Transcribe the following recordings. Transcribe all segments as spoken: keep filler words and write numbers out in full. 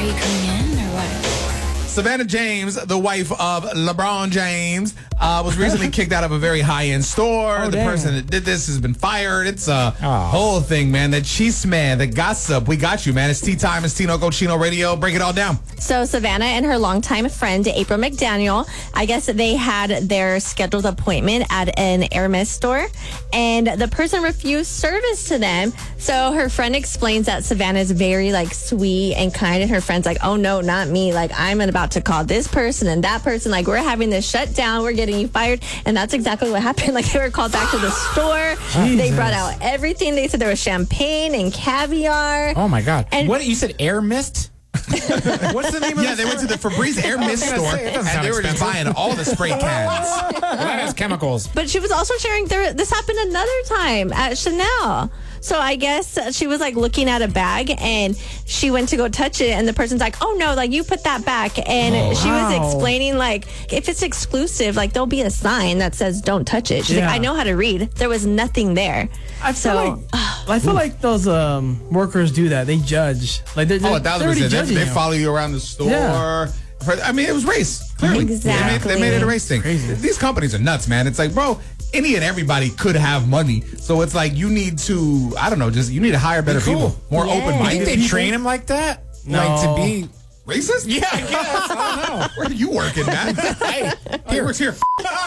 you coming in or what? Savannah James, the wife of LeBron James, uh, was recently kicked out of a very high-end store. Oh, the damn. person that did this has been fired. It's a Oh. whole thing, man. The chisme, the gossip. We got you, man. It's tea time. It's Tino Cochino Radio. Break it all down. So Savannah and her longtime friend, April McDaniel, I guess they had their scheduled appointment at an Hermes store, and the person refused service to them. So her friend explains that Savannah is very, like, sweet and kind, and her friend's like, oh, no, not me. Like, I'm about to call this person and that person. Like, we're having this shut down. We're getting you fired. And that's exactly what happened. Like, they were called back to the store. They brought out everything. They said there was champagne and caviar. Oh, my God. And- what, you said air mist? What's the name of Yeah, the they went to the Febreze Air Mist gonna store, say, it doesn't and sound they were just expensive. buying all the spray cans. Well, that has chemicals. But she was also sharing there. This happened another time at Chanel. So I guess she was like looking at a bag and she went to go touch it, and the person's like, "Oh no, like you put that back." And Oh, she was wow. explaining like if it's exclusive, like there'll be a sign that says "Don't touch it." She's Yeah. like, "I know how to read." There was nothing there. I feel So- like I feel like those um, workers do that. They judge. Like they're, they're, Oh, a they're thousand already percent. They, judging they you. follow you around the store. Yeah. For- I mean, it was race. Clearly. Exactly. They made, they made it a race thing. Crazy. These companies are nuts, man. It's like, bro, any and everybody could have money. So it's like you need to, I don't know, just you need to hire better Cool. people. More Yeah. I open-minded think they people. train him like that? No. Like to be... Racist? Yeah, I guess. I don't know. Where are you working, man? Hey, He works here.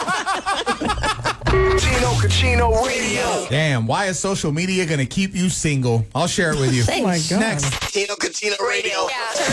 Tino Cochino Radio. Damn, why is social media going to keep you single? I'll share it with you. Thanks. Oh my God. Next. Tino Cochino Radio.